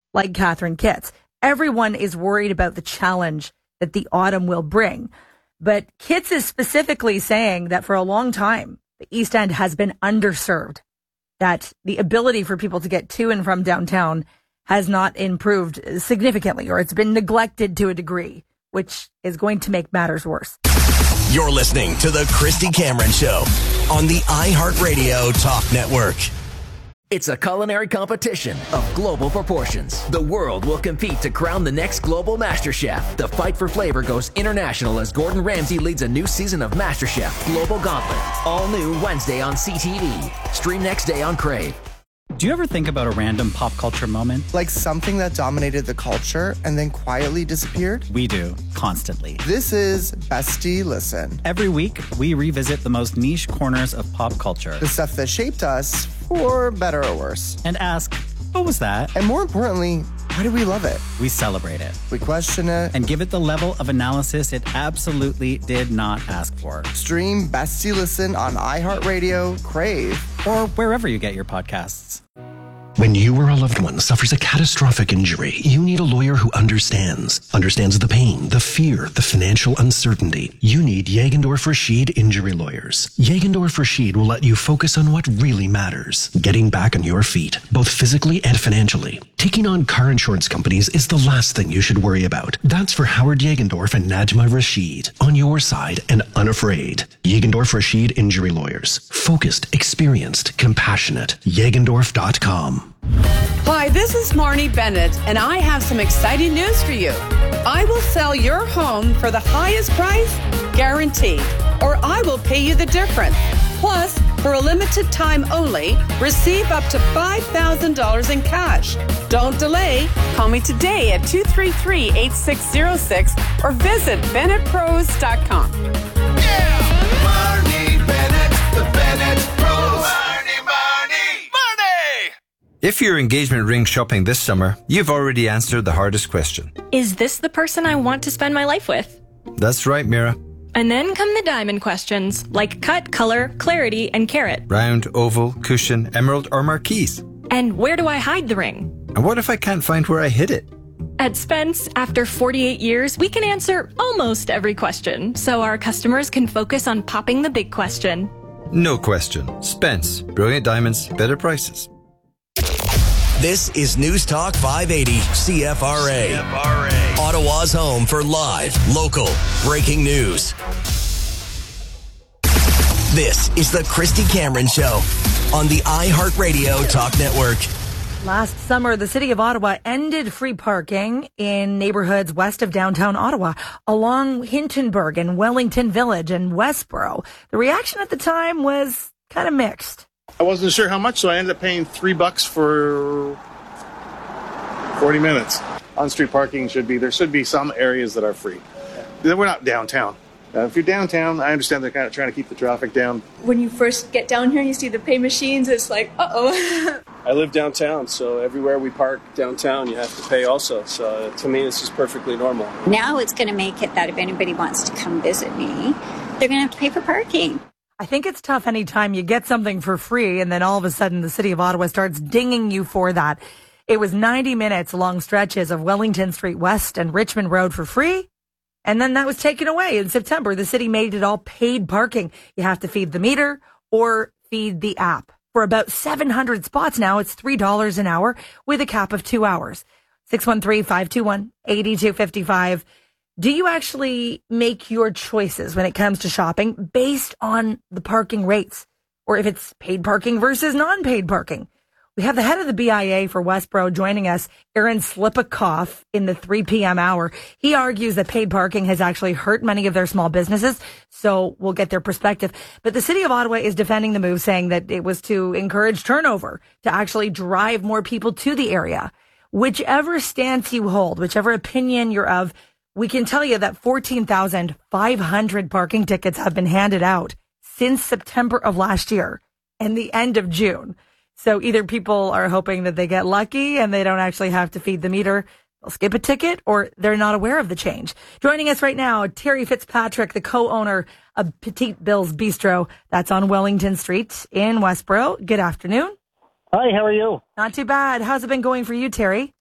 like Catherine Kitts. Everyone is worried about the challenge that the autumn will bring. But Kitts is specifically saying that for a long time, the East End has been underserved, that the ability for people to get to and from downtown has not improved significantly, or it's been neglected to a degree, which is going to make matters worse. You're listening to The Christy Cameron Show on the iHeartRadio Talk Network. It's a culinary competition of global proportions. The world will compete to crown the next global MasterChef. The fight for flavor goes international as Gordon Ramsay leads a new season of MasterChef Global Gauntlet. All new Wednesday on CTV. Stream next day on Crave. Do you ever think about a random pop culture moment? Like something that dominated the culture and then quietly disappeared? We do, constantly. This is Bestie Listen. Every week, we revisit the most niche corners of pop culture. The stuff that shaped us, for better or worse. And ask, what was that? And more importantly, why do we love it? We celebrate it. We question it. And give it the level of analysis it absolutely did not ask for. Stream Bestie Listen on iHeartRadio, Crave, or wherever you get your podcasts. When you or a loved one suffers a catastrophic injury, you need a lawyer who understands the pain, the fear, the financial uncertainty. You need Jagendorf Rashid Injury Lawyers. Jagendorf Rashid will let you focus on what really matters, getting back on your feet, both physically and financially. Taking on car insurance companies is the last thing you should worry about. That's for Howard Jagendorf and Najma Rashid. On your side and unafraid. Jagendorf Rashid Injury Lawyers. Focused, experienced, compassionate. Jagendorf.com. Hi, this is Marnie Bennett, and I have some exciting news for you. I will sell your home for the highest price, guaranteed, or I will pay you the difference. Plus, for a limited time only, receive up to $5,000 in cash. Don't delay. Call me today at 233-8606 or visit BennettPros.com. Yeah! Marnie Bennett, the Bennett Pros. If you're engagement ring shopping this summer, you've already answered the hardest question. Is this the person I want to spend my life with? That's right, Mira. And then come the diamond questions, like cut, color, clarity, and carat. Round, oval, cushion, emerald, or marquise. And where do I hide the ring? And what if I can't find where I hid it? At Spence, after 48 years, we can answer almost every question, so our customers can focus on popping the big question. No question. Spence. Brilliant diamonds, better prices. This is News Talk 580 CFRA. Ottawa's home for live, local, breaking news. This is the Christy Cameron Show on the iHeartRadio Talk Network. Last summer, the City of Ottawa ended free parking in neighborhoods west of downtown Ottawa, along Hintonburg and Wellington Village and Westboro. The reaction at the time was kind of mixed. I wasn't sure how much, so I ended up paying $3 for 40 minutes. On-street parking there should be some areas that are free. We're not downtown. If you're downtown, I understand they're kind of trying to keep the traffic down. When you first get down here and you see the pay machines, it's like, uh-oh. I live downtown, so everywhere we park downtown, you have to pay also. So to me, this is perfectly normal. Now it's going to make it that if anybody wants to come visit me, they're going to have to pay for parking. I think it's tough anytime you get something for free and then all of a sudden the City of Ottawa starts dinging you for that. It was 90 minutes along stretches of Wellington Street West and Richmond Road for free. And then that was taken away in September. The city made it all paid parking. You have to feed the meter or feed the app. For about 700 spots now, it's $3 an hour with a cap of 2 hours. 613-521-8255. Do you actually make your choices when it comes to shopping based on the parking rates, or if it's paid parking versus non-paid parking? We have the head of the BIA for Westboro joining us, Aaron Slipikoff, in the 3 p.m. hour. He argues that paid parking has actually hurt many of their small businesses, so we'll get their perspective. But the City of Ottawa is defending the move, saying that it was to encourage turnover, to actually drive more people to the area. Whichever stance you hold, whichever opinion you're of, we can tell you that 14,500 parking tickets have been handed out since September of last year and the end of June. So either people are hoping that they get lucky and they don't actually have to feed the meter, they'll skip a ticket, or they're not aware of the change. Joining us right now, Terry Fitzpatrick, the co-owner of Petite Bill's Bistro. That's on Wellington Street in Westboro. Good afternoon. Hi, how are you? Not too bad. How's it been going for you, Terry?